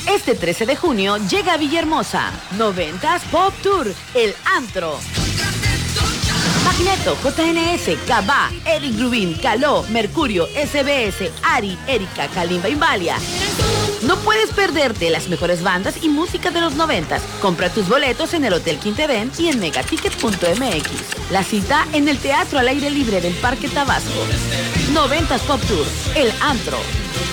Este 13 de junio llega a Villahermosa. 90s Pop Tour, El Antro. Magneto, JNS, Cabá, Eric Rubin, Caló, Mercurio, SBS, Ari, Erika, Kalimba y Valia. No puedes perderte las mejores bandas y música de los 90s. Compra tus boletos en el Hotel Quintedén y en megaticket.mx. La cita en el Teatro al Aire Libre del Parque Tabasco. 90s Pop Tour, El Antro.